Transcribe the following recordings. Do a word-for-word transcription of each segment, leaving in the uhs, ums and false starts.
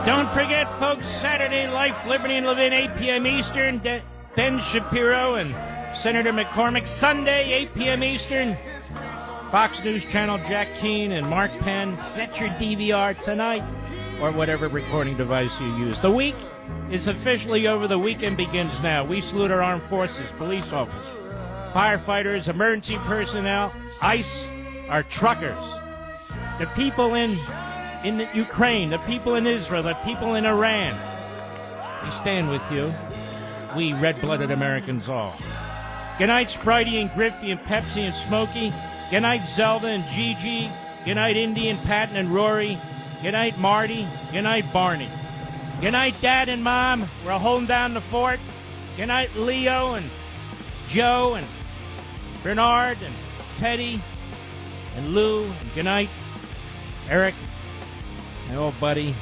Don't forget, folks, Saturday, Life, Liberty, and Levin, eight p.m. Eastern. De- Ben Shapiro and Senator McCormick. Sunday, eight p.m. Eastern. Fox News Channel, Jack Keane and Mark Penn. Set your D V R tonight or whatever recording device you use. The week is officially over. The weekend begins now. We salute our armed forces, police officers, firefighters, emergency personnel, ICE, our truckers, the people in in Ukraine, the people in Israel, the people in Iran. We stand with you. We red-blooded Americans all. Good night, Spritey and Griffey and Pepsi and Smokey. Good night, Zelda and Gigi. Good night, Indy and Patton and Rory. Good night, Marty. Good night, Barney. Good night, Dad and Mom. We're holding down the fort. Good night, Leo and Joe and Bernard and Teddy and Lou. And good night, Eric, my old buddy,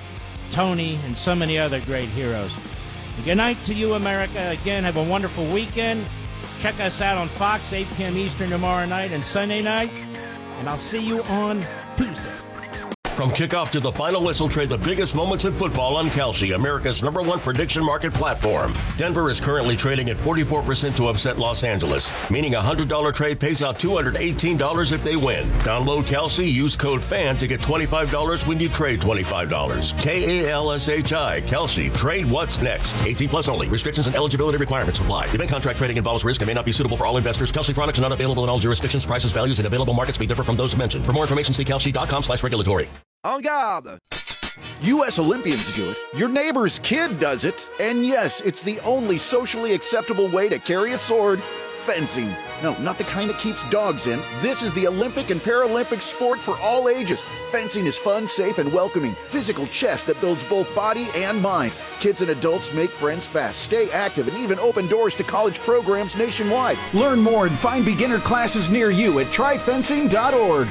Tony, and so many other great heroes. And good night to you, America. Again, have a wonderful weekend. Check us out on Fox, eight p.m. Eastern tomorrow night and Sunday night. And I'll see you on Tuesday. From kickoff to the final whistle, trade the biggest moments in football on Kalshi, America's number one prediction market platform. Denver is currently trading at forty-four percent to upset Los Angeles, meaning a one hundred dollars trade pays out two hundred eighteen dollars if they win. Download Kalshi, use code FAN to get twenty-five dollars when you trade twenty-five dollars. K A L S H I, Kalshi. Trade what's next. eighteen plus only. Restrictions and eligibility requirements apply. Event contract trading involves risk and may not be suitable for all investors. Kalshi products are not available in all jurisdictions. Prices, values, and available markets may differ from those mentioned. For more information, see kalshi.com slash regulatory. En garde! U S Olympians do it, your neighbor's kid does it, and yes, it's the only socially acceptable way to carry a sword, fencing. No, not the kind that keeps dogs in. This is the Olympic and Paralympic sport for all ages. Fencing is fun, safe, and welcoming. Physical chess that builds both body and mind. Kids and adults make friends fast, stay active, and even open doors to college programs nationwide. Learn more and find beginner classes near you at try fencing dot org.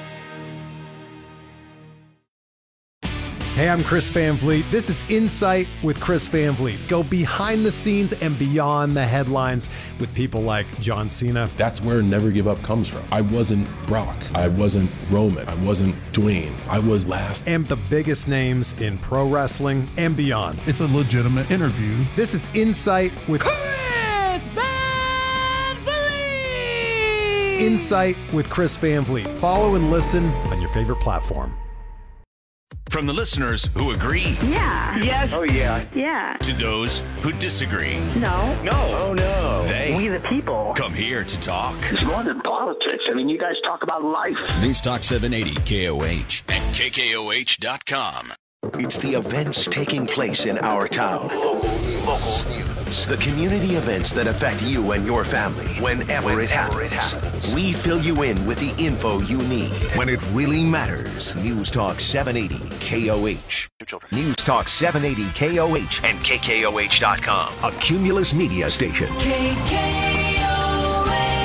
Hey, I'm Chris Van Vliet. This is Insight with Chris Van Vliet. Go behind the scenes and beyond the headlines with people like John Cena. That's where Never Give Up comes from. I wasn't Brock. I wasn't Roman. I wasn't Dwayne. I was last. And the biggest names in pro wrestling and beyond. It's a legitimate interview. This is Insight with Chris Van Vliet. Insight with Chris Van Vliet. Follow and listen on your favorite platform. From the listeners who agree. Yeah. Yes. Oh, yeah. Yeah. To those who disagree. No. No. Oh, no. They. We the people. Come here to talk. It's more than politics. I mean, you guys talk about life. News Talk seven eighty K O H and K K O H dot com. It's the events taking place in our town. Local, local news. The community events that affect you and your family whenever, whenever it, happens. it happens. We fill you in with the info you need when it really matters. News Talk seven eighty K O H. News Talk seven eighty K O H and K K O H dot com. A Cumulus media station. K K O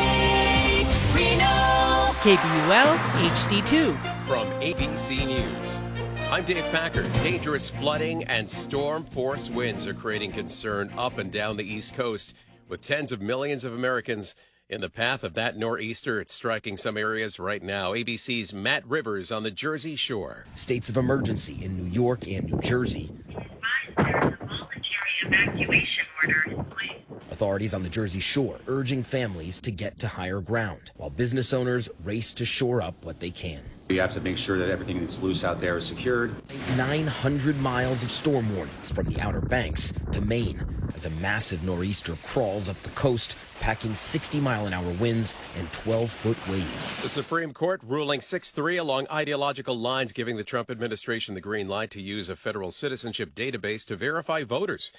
H Reno. K B U L H D two. From A B C News. I'm Dave Packard. Dangerous flooding and storm force winds are creating concern up and down the East Coast, with tens of millions of Americans in the path of that nor'easter. It's striking some areas right now. A B C's Matt Rivers on the Jersey Shore. States of emergency in New York and New Jersey. There's a voluntary evacuation order in place. Authorities on the Jersey Shore urging families to get to higher ground, while business owners race to shore up what they can. We have to make sure that everything that's loose out there is secured. nine hundred miles of storm warnings from the Outer Banks to Maine as a massive nor'easter crawls up the coast, packing sixty mile an hour winds and twelve foot waves. The Supreme Court ruling six three along ideological lines, giving the Trump administration the green light to use a federal citizenship database to verify voters.